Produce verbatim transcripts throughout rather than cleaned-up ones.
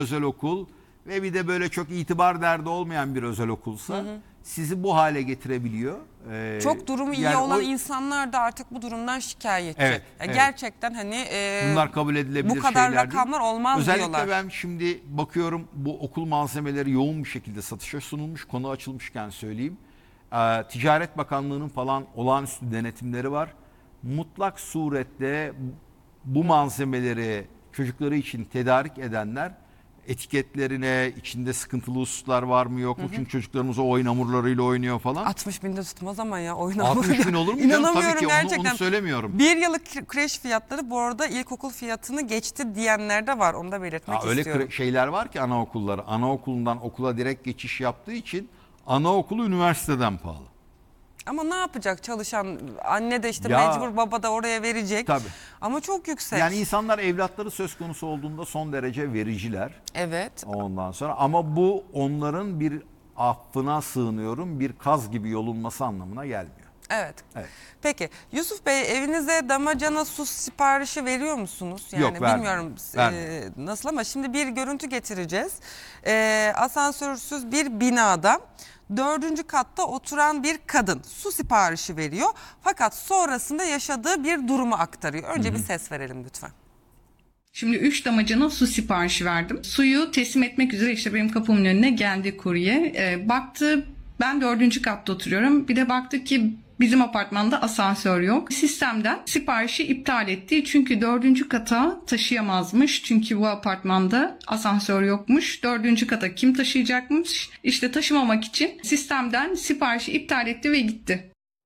özel okul ve bir de böyle çok itibar derdi olmayan bir özel okulsa hı hı. sizi bu hale getirebiliyor. Ee, çok durumu iyi yani olan o... insanlar da artık bu durumdan şikayetçi. Evet, yani evet. Gerçekten hani e, bunlar kabul edilebilir bu kadar şeyler rakamlar değil. olmaz Özellikle diyorlar. Özellikle ben şimdi bakıyorum bu okul malzemeleri yoğun bir şekilde satışa sunulmuş. Konu açılmışken söyleyeyim. Ee, Ticaret Bakanlığı'nın falan olağanüstü denetimleri var. Mutlak surette bu malzemeleri çocukları için tedarik edenler etiketlerine içinde sıkıntılı hususlar var mı yok mu? Hı hı. Çünkü çocuklarımız o oyun hamurlarıyla oynuyor falan. altmış binde tutmaz ama ya oyun hamuru. altmış bin olur mu? İnanamıyorum Tabii ki gerçekten. Onu, onu söylemiyorum. Bir yıllık kreş fiyatları bu arada ilkokul fiyatını geçti diyenler de var. Onu da belirtmek ha, öyle istiyorum. Öyle şeyler var ki anaokulları. Anaokulundan okula direkt geçiş yaptığı için anaokulu üniversiteden pahalı. Ama ne yapacak çalışan anne de işte ya, mecbur, baba da oraya verecek. Tabii. Ama çok yüksek. Yani insanlar evlatları söz konusu olduğunda son derece vericiler. Evet. Ondan sonra ama bu onların bir affına sığınıyorum bir kaz gibi yolunması anlamına gelmiyor. Evet. evet. Peki Yusuf Bey evinize damacana su siparişi veriyor musunuz? Yani Yok bilmiyorum e, nasıl ama şimdi bir görüntü getireceğiz. E, asansörsüz bir binada dördüncü katta oturan bir kadın su siparişi veriyor. Fakat sonrasında yaşadığı bir durumu aktarıyor. Önce Hı-hı. bir ses verelim lütfen. Şimdi üç damacana su siparişi verdim. Suyu teslim etmek üzere işte benim kapımın önüne geldi kurye. E, baktı ben dördüncü katta oturuyorum. Bir de baktı ki bizim apartmanda asansör yok. Sistemden siparişi iptal etti. Çünkü dördüncü kata taşıyamazmış. Çünkü bu apartmanda asansör yokmuş. Dördüncü kata kim taşıyacakmış? İşte taşımamak için sistemden siparişi iptal etti ve gitti.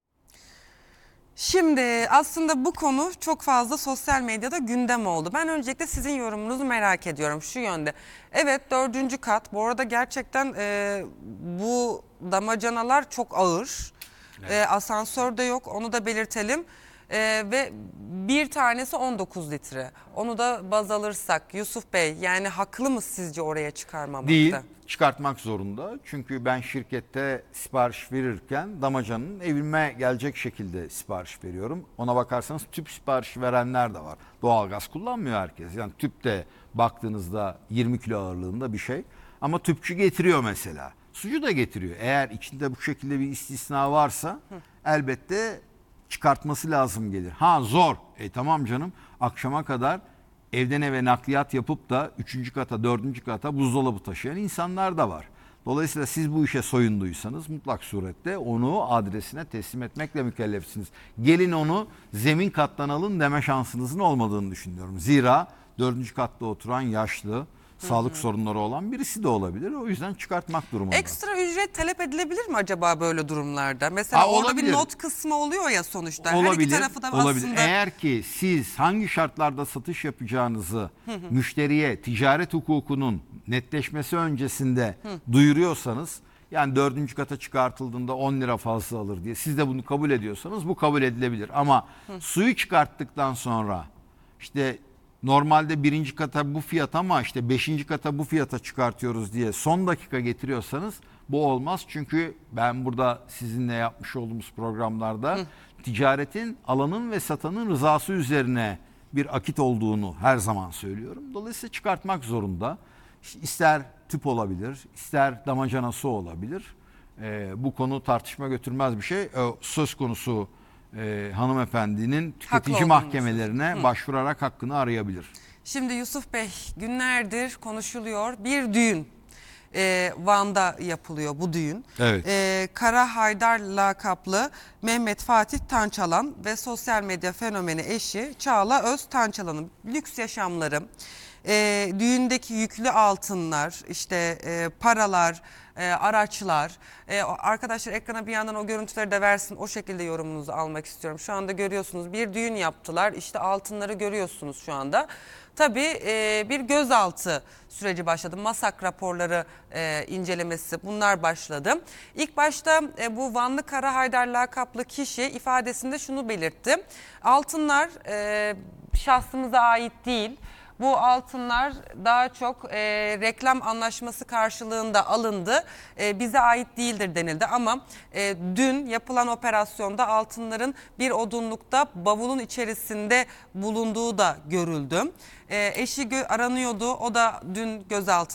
Şimdi aslında bu konu çok fazla sosyal medyada gündem oldu. Ben öncelikle sizin yorumunuzu merak ediyorum şu yönde. Evet dördüncü kat bu arada gerçekten e, bu damacanalar çok ağır. Evet. E, asansör de yok onu da belirtelim. E, ve bir tanesi on dokuz litre. Onu da baz alırsak Yusuf Bey yani haklı mı sizce oraya çıkarmamakta? Değil. Çıkartmak zorunda. Çünkü ben şirkette sipariş verirken damacanın evime gelecek şekilde sipariş veriyorum. Ona bakarsanız tüp siparişi verenler de var. Doğalgaz kullanmıyor herkes. Yani tüp de baktığınızda yirmi kilo ağırlığında bir şey. Ama tüpçü getiriyor mesela. Sucu da getiriyor. Eğer içinde bu şekilde bir istisna varsa Hı. elbette çıkartması lazım gelir. Ha zor. E tamam canım akşama kadar evden eve nakliyat yapıp da üçüncü kata, dördüncü kata buzdolabı taşıyan insanlar da var. Dolayısıyla siz bu işe soyunduysanız mutlak surette onu adresine teslim etmekle mükellefsiniz. Gelin onu zemin kattan alın deme şansınızın olmadığını düşünüyorum. Zira dördüncü katta oturan yaşlı, sağlık hı hı. sorunları olan birisi de olabilir. O yüzden çıkartmak durumunda. Ekstra ücret talep edilebilir mi acaba böyle durumlarda? Mesela ha, orada olabilir. bir not kısmı oluyor ya sonuçta. Olabilir, Her iki tarafı da olabilir. aslında... Eğer ki siz hangi şartlarda satış yapacağınızı hı hı. müşteriye ticaret hukukunun netleşmesi öncesinde hı. duyuruyorsanız yani dördüncü kata çıkartıldığında on lira fazla alır diye siz de bunu kabul ediyorsanız bu kabul edilebilir. Ama hı. suyu çıkarttıktan sonra işte normalde birinci kata bu fiyat ama işte beşinci kata bu fiyata çıkartıyoruz diye son dakika getiriyorsanız bu olmaz. Çünkü ben burada sizinle yapmış olduğumuz programlarda Hı. ticaretin alanın ve satanın rızası üzerine bir akit olduğunu her zaman söylüyorum. Dolayısıyla çıkartmak zorunda. İster tüp olabilir, ister damacana su olabilir. Ee, bu konu tartışma götürmez bir şey. Ee, söz konusu Ee, hanımefendinin tüketici mahkemelerine başvurarak hakkını arayabilir. Şimdi Yusuf Bey günlerdir konuşuluyor bir düğün e, Van'da yapılıyor bu düğün. Evet. E, Kara Haydar lakaplı Mehmet Fatih Tançalan ve sosyal medya fenomeni eşi Çağla Öz Tançalan'ın lüks yaşamları, e, düğündeki yüklü altınlar, işte e, paralar, E, araçlar. E, arkadaşlar ekrana bir yandan o görüntüleri de versin. O şekilde yorumunuzu almak istiyorum. Şu anda görüyorsunuz bir düğün yaptılar. İşte altınları görüyorsunuz şu anda. Tabii e, bir gözaltı süreci başladı. MASAK raporları e, incelemesi bunlar başladı. İlk başta e, bu Vanlı Kara Haydar lakaplı kişi ifadesinde şunu belirtti. Altınlar e, şahsımıza ait değil. Bu altınlar daha çok e, reklam anlaşması karşılığında alındı. E, bize ait değildir denildi ama e, dün yapılan operasyonda altınların bir odunlukta bavulun içerisinde bulunduğu da görüldü. E, eşi gö- aranıyordu. O da dün gözaltına